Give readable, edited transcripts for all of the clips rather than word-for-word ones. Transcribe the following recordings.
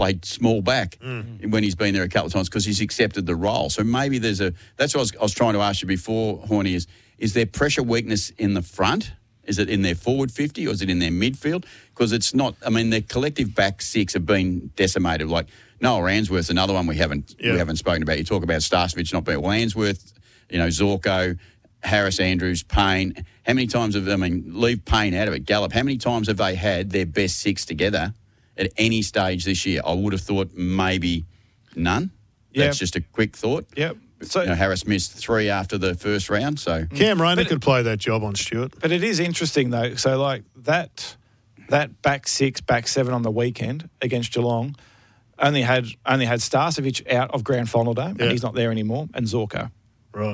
played small back when he's been there a couple of times because he's accepted the role. So maybe there's that's what I was trying to ask you before, Horny, is there pressure weakness in the front? Is it in their forward 50 or is it in their midfield? Because it's not, I mean, their collective back six have been decimated. Like Noah Answorth's another one we haven't spoken about. You talk about Starcevich not being, well, Answorth, Zorko, Harris Andrews, Payne. How many times leave Payne out of it, Gallup, how many times have they had their best six together at any stage this year? I would have thought maybe none. Yep. That's just a quick thought. Yep. So Harris missed 3 after the first round. So Cam Rayner could play that job on Stewart. But it is interesting, though. So, like, that back six, back seven on the weekend against Geelong only had Starcevich out of grand final day, and he's not there anymore, and Zorko. Right.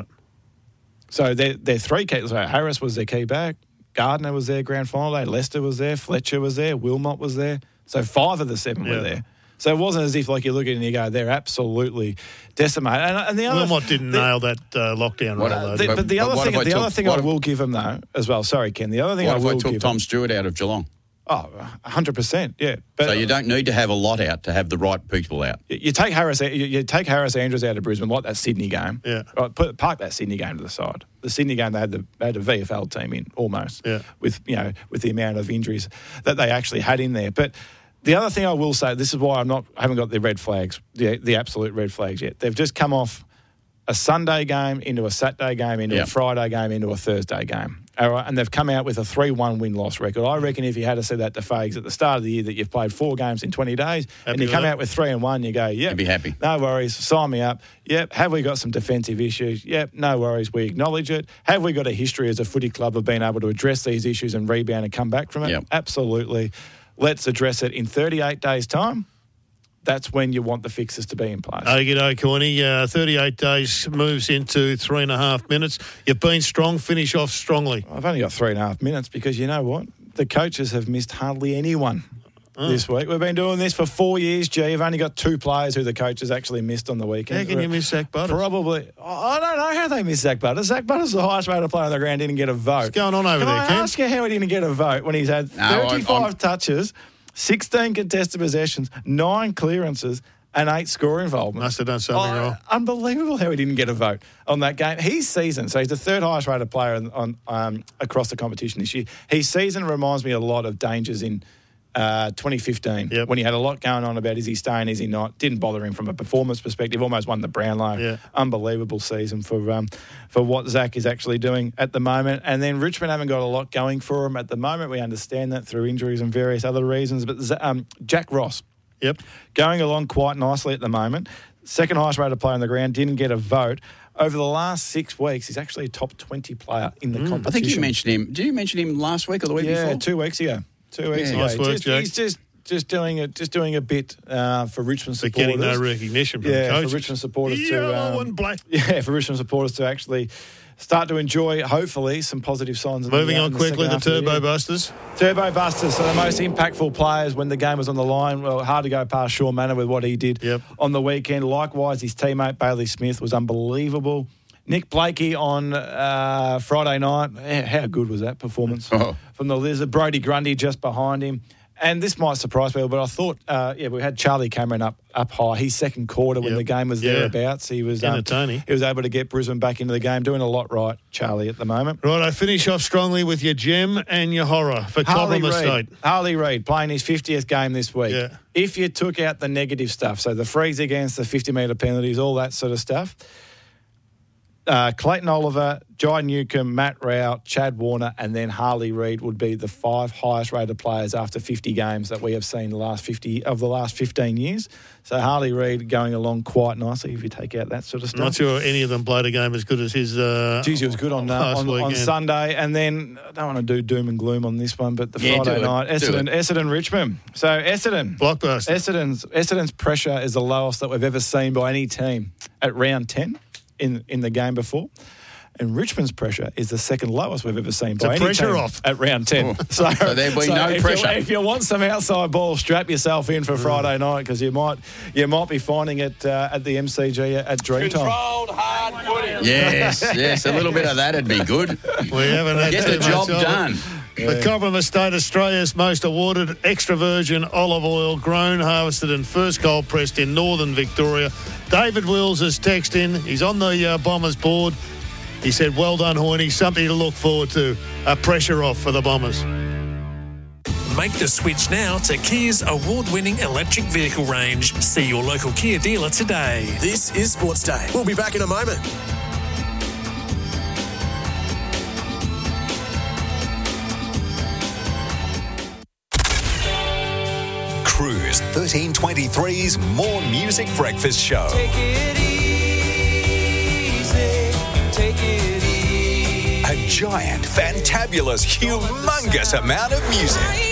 So they're three keys. So Harris was their key back. Gardner was there grand final day. Lester was there. Fletcher was there. Wilmot was there. So 5 of the 7 were there. So it wasn't as if, like, you look at it and you go, they're absolutely decimated. And the other Wilmot didn't nail that lockdown role, though. But the other thing I will give him, though, as well, sorry, Ken, the other thing I will give him... took Tom Stewart out of Geelong? Oh, 100%, yeah. But, so you don't need to have a lot out to have the right people out. You take Harris Andrews out of Brisbane, like that Sydney game. Yeah. Right, park that Sydney game to the side. The Sydney game, they had a VFL team in almost. Yeah. With the amount of injuries that they actually had in there. But the other thing I will say, this is why I haven't got the red flags, the absolute red flags yet. They've just come off a Sunday game into a Saturday game into a Friday game into a Thursday game. All right, and they've come out with a 3-1 win-loss record. I reckon if you had to say that to Fags at the start of the year that you've played 4 games in 20 days and you come out with 3-1, you go, yep. You'd be happy. No worries, sign me up. Yep, have we got some defensive issues? Yep, no worries, we acknowledge it. Have we got a history as a footy club of being able to address these issues and rebound and come back from it? Yep. Absolutely. Let's address it in 38 days' time. That's when you want the fixes to be in place. Okey-doke, Corny. 38 days moves into 3.5 minutes. You've been strong. Finish off strongly. I've only got 3.5 minutes because you know what? The coaches have missed hardly anyone this week. We've been doing this for 4 years, G. You've only got 2 players who the coaches actually missed on the weekend. How can you miss Zach Butters? Probably. I don't know how they missed Zach Butters. Zach Butters, the highest rated player on the ground, didn't get a vote. What's going on over there, Ken? Can I ask you how he didn't get a vote when he's had 35 touches, 16 contested possessions, 9 clearances, and 8 score involvements? Must have done something wrong. Unbelievable how he didn't get a vote on that game. His season, so he's the 3rd highest rated player across the competition this year. His season reminds me a lot of Dangers in 2015 when he had a lot going on about is he staying, is he not? Didn't bother him from a performance perspective. Almost won the Brownlow. Yeah. Unbelievable season for what Zach is actually doing at the moment. And then Richmond haven't got a lot going for him at the moment. We understand that through injuries and various other reasons. But Jack Ross, going along quite nicely at the moment. 2nd highest rated player on the ground, didn't get a vote. Over the last 6 weeks, he's actually a top 20 player in the competition. I think you mentioned him. Did you mention him last week or the week before? Yeah, 2 weeks ago. 2 weeks ago. Nice work, Jack. He's just doing a bit for Richmond supporters. But getting no recognition from coaches. For Richmond supporters for Richmond supporters to actually start to enjoy, hopefully, some positive signs. Moving on quickly, the Turbo Busters. Turbo Busters, so the most impactful players when the game was on the line. Well, hard to go past Sean Manor with what he did on the weekend. Likewise, his teammate Bailey Smith was unbelievable. Nick Blakey on Friday night. How good was that performance from the Lizard? Brodie Grundy just behind him. And this might surprise people, but I thought, we had Charlie Cameron up high. His second quarter when the game was thereabouts. He was he was able to get Brisbane back into the game, doing a lot right, Charlie, at the moment. Right, I finish off strongly with your gem and your horror for Cobram Estate. Harley Reid playing his 50th game this week. Yeah. If you took out the negative stuff, so the freeze against, the 50-metre penalties, all that sort of stuff, Clayton Oliver, Jai Newcomb, Matt Rao, Chad Warner, and then Harley Reid would be the 5 highest rated players after 50 games that we have seen the last 15 years. So Harley Reid going along quite nicely if you take out that sort of stuff. I'm not sure any of them played a game as good as his. He was good on Sunday, and then I don't want to do doom and gloom on this one, but the Friday night Essendon Richmond. So Essendon blockbuster. Essendon's pressure is the lowest that we've ever seen by any team at round 10 in the game before. And Richmond's pressure is the second lowest we've ever seen by any team at round 10. So there'll be no pressure. If you want some outside ball, strap yourself in for Friday night because you might be finding it at the MCG at Dreamtime. Controlled hard footy. Yes, a little bit of that would be good. We haven't had Get the job done. The Cobram Estate, Australia's most awarded extra virgin olive oil, grown, harvested and first cold pressed in northern Victoria. David Wills has texted in. He's on the Bombers board. He said, well done, Hoyne. Something to look forward to. A pressure off for the Bombers. Make the switch now to Kia's award-winning electric vehicle range. See your local Kia dealer today. This is Sports Day. We'll be back in a moment. Cruise 1323's More Music Breakfast Show. Take it easy, take it easy. A giant, fantabulous, humongous amount of music.